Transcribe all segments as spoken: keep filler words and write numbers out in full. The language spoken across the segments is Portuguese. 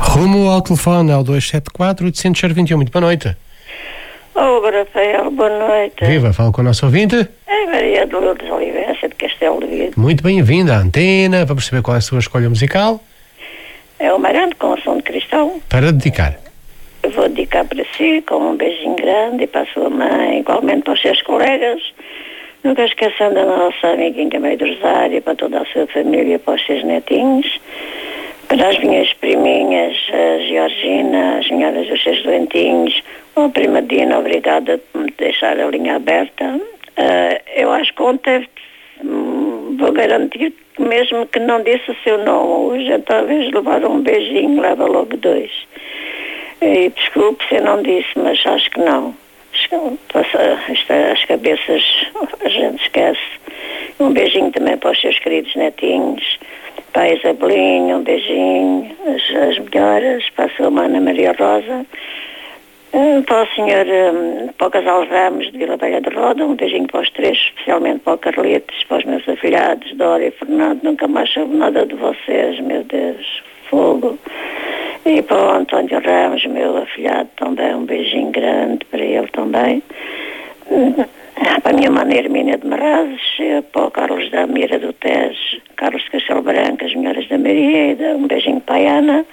Rumo ao telefone ao dois sete quatro, oito zero zero, dois um. Muito boa noite. Olá, Rafael, boa noite. Viva, falo com o nosso ouvinte. É Maria de Lourdes Olivença, de Castelo de Vido. Muito bem-vinda à antena, para perceber qual é a sua escolha musical. É o Marante com o som de cristal. Para dedicar. Eu vou dedicar para si, com um beijinho grande, e para a sua mãe, igualmente para os seus colegas. Nunca esquecendo da nossa amiguinha Meio do Rosário, para toda a sua família, para os seus netinhos. Para as minhas priminhas, a Georgina, as senhoras dos seus doentinhos, a prima Dina, obrigada por me deixar a linha aberta. Uh, eu acho que ontem hum, vou garantir que mesmo que não disse o seu nome, hoje talvez levar um beijinho, leva logo dois. E desculpe se eu não disse, mas acho que não. Passa, as cabeças a gente esquece. Um beijinho também para os seus queridos netinhos. Para a Isabelinha, um beijinho, as, as melhoras, para a sua mãe Ana Maria Rosa, um, para o senhor, um, para o casal Ramos de Vila Velha de Roda, um beijinho para os três, especialmente para o Carlitos, para os meus afilhados, Dora e Fernando, nunca mais soube nada de vocês, meu Deus, fogo. E para o António Ramos, meu afilhado também, um beijinho grande para ele também. Para a minha mãe Hermínia de Marrazes, para o Carlos da Mira do Tejo, Carlos de Castelo Branco, as melhoras da Maria, um beijinho para a Ana.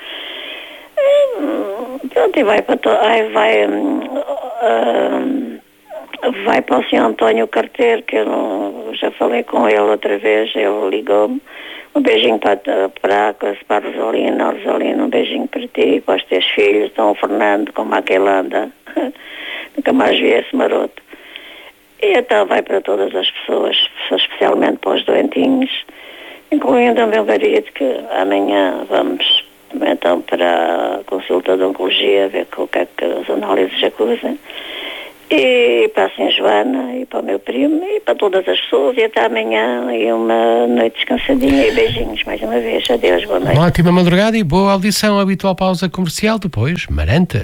E, pronto, e vai para to... Ai, vai, um, um, vai para o senhor António Carteiro, que eu não, já falei com ele outra vez, ele ligou-me. Um beijinho para, para, para a Rosalina, a Rosalina, um beijinho para ti, para os teus filhos, Dom Fernando, como aquele anda. Nunca mais vi esse maroto. E então vai para todas as pessoas, especialmente para os doentinhos, incluindo o meu marido, que amanhã vamos então para a consulta de oncologia, ver o que é que as análises acusam. E para a senhora Joana, e para o meu primo, e para todas as pessoas, e até amanhã, e uma noite descansadinha, e beijinhos mais uma vez. Adeus, boa noite. Uma ótima madrugada e boa audição, habitual pausa comercial, depois Maranta.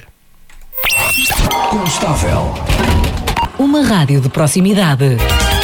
Constável. Uma rádio de proximidade.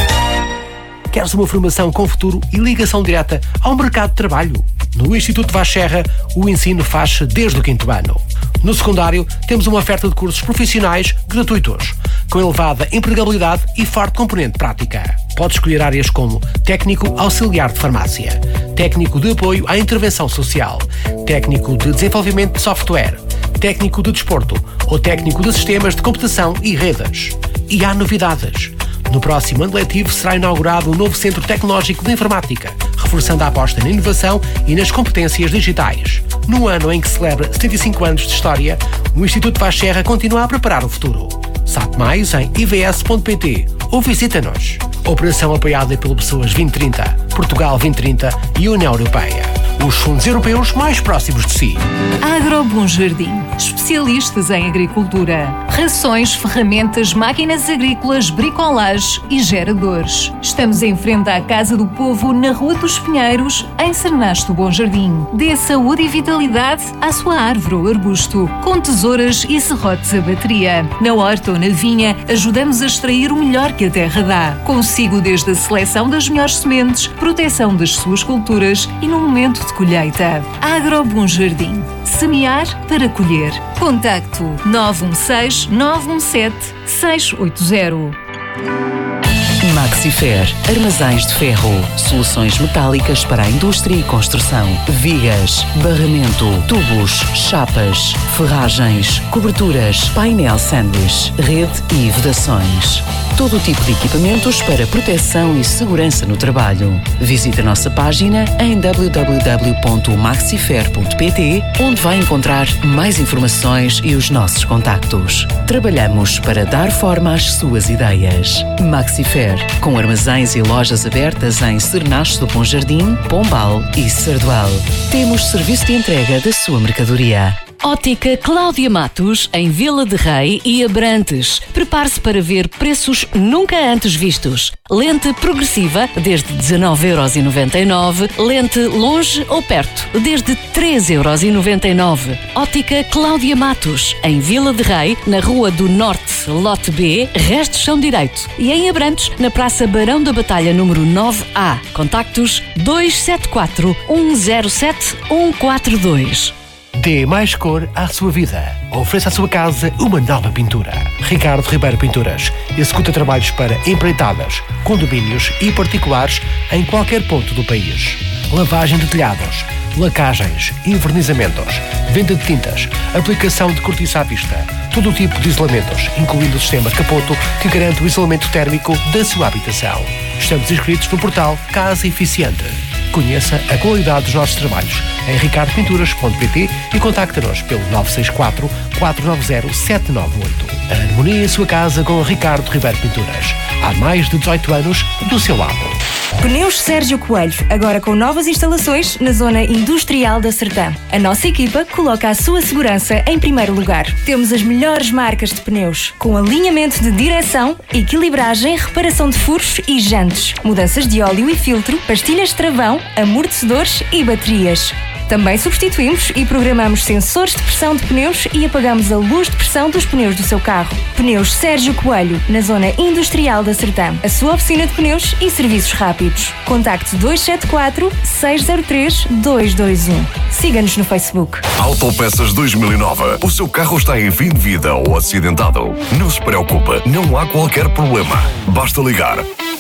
Queres uma formação com futuro e ligação direta ao mercado de trabalho? No Instituto Vaz Serra, o ensino faz-se desde o quinto ano. No secundário, temos uma oferta de cursos profissionais gratuitos, com elevada empregabilidade e forte componente prática. Pode escolher áreas como técnico auxiliar de farmácia, técnico de apoio à intervenção social, técnico de desenvolvimento de software, técnico de desporto ou técnico de sistemas de computação e redes. E há novidades. No próximo ano letivo será inaugurado um novo Centro Tecnológico de Informática, reforçando a aposta na inovação e nas competências digitais. No ano em que celebra setenta e cinco anos de história, o Instituto Vaz Serra continua a preparar o futuro. Sabe mais em i v s ponto p t ou visita-nos. Operação apoiada pelo Pessoas vinte trinta, Portugal vinte trinta e União Europeia. Os fundos europeus mais próximos de si. Agro Bom Jardim. Especialistas em agricultura. Rações, ferramentas, máquinas agrícolas, bricolage e geradores. Estamos em frente à Casa do Povo, na Rua dos Pinheiros, em Sernaste do Bom Jardim. Dê saúde e vitalidade à sua árvore ou arbusto, com tesouras e serrotes a bateria. Na horta ou na vinha, ajudamos a extrair o melhor que a terra dá. Consigo desde a seleção das melhores sementes, proteção das suas culturas e no momento de colheita. Agro Bom Jardim. Semear para colher. Contacto nove um seis, nove um sete, seis oito zero. Maxifer, armazéns de ferro, soluções metálicas para a indústria e construção, vigas, barramento, tubos, chapas, ferragens, coberturas, painel sanduíche, rede e vedações. Todo o tipo de equipamentos para proteção e segurança no trabalho. Visite a nossa página em w w w ponto maxifer ponto p t, onde vai encontrar mais informações e os nossos contactos. Trabalhamos para dar forma às suas ideias. Maxifer, com armazéns e lojas abertas em Sernaste do Bom Jardim, Pombal e Sardual. Temos serviço de entrega da sua mercadoria. Ótica Cláudia Matos, em Vila de Rei e Abrantes. Prepare-se para ver preços nunca antes vistos. Lente progressiva, desde dezenove euros e noventa e nove. Lente longe ou perto, desde treze euros e noventa e nove. Ótica Cláudia Matos, em Vila de Rei, na Rua do Norte, Lote B, resto chão direito. E em Abrantes, na Praça Barão da Batalha, número nove A. Contactos dois sete quatro, um zero sete, um quatro dois. Dê mais cor à sua vida. Ofereça à sua casa uma nova pintura. Ricardo Ribeiro Pinturas executa trabalhos para empreitadas, condomínios e particulares em qualquer ponto do país. Lavagem de telhados, lacagens, envernizamentos, venda de tintas, aplicação de cortiça à vista, todo o tipo de isolamentos, incluindo o sistema Capoto, que garante o isolamento térmico da sua habitação. Estamos inscritos no portal Casa Eficiente. Conheça a qualidade dos nossos trabalhos em ricardo pinturas ponto pt e contacte-nos pelo nove seis quatro, quatro nove zero, sete nove oito. A harmonia em sua casa com Ricardo Ribeiro Pinturas. Há mais de dezoito anos do seu lado. Pneus Sérgio Coelho, agora com novas instalações na zona industrial da Sertã. A nossa equipa coloca a sua segurança em primeiro lugar. Temos as melhores marcas de pneus, com alinhamento de direção, equilibragem, reparação de furos e jantes, mudanças de óleo e filtro, pastilhas de travão, amortecedores e baterias. Também substituímos e programamos sensores de pressão de pneus e apagamos a luz de pressão dos pneus do seu carro. Pneus Sérgio Coelho, na zona industrial da Sertã. A sua oficina de pneus e serviços rápidos. Contacte dois sete quatro, seis zero três, dois dois um. Siga-nos no Facebook. Autopeças dois mil e nove. O seu carro está em fim de vida ou acidentado? Não se preocupe, não há qualquer problema. Basta ligar.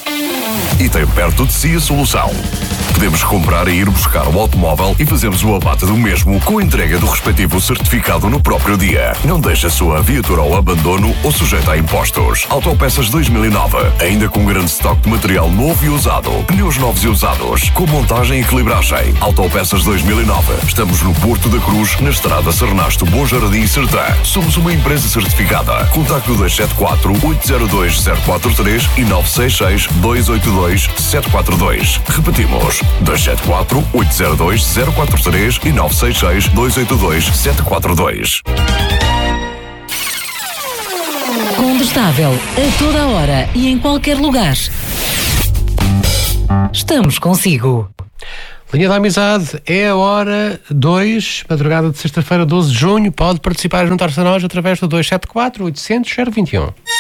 E tem perto de si a solução. Podemos comprar e ir buscar o automóvel e fazemos o abate do mesmo com a entrega do respectivo certificado no próprio dia. Não deixe a sua viatura ao abandono ou sujeita a impostos. Autopeças dois mil e nove, ainda com grande estoque de material novo e usado. Pneus novos e usados, com montagem e equilibragem. Autopeças dois mil e nove. Estamos no Porto da Cruz, na estrada Sernasto, Bom Jardim e Sertã. Somos uma empresa certificada. Contacte o dois sete quatro, oito zero dois, zero quatro três e nove seis seis, dois oito dois, sete quatro dois. Repetimos. dois sete quatro, oito zero dois, zero quatro três e nove seis seis, dois oito dois, sete quatro dois. Combustável a toda a hora e em qualquer lugar. Estamos consigo. Linha da Amizade é a hora dois, madrugada de sexta-feira, doze de junho. Pode participar e juntar-se a nós através do dois sete quatro, oitocentos, zero vinte e um.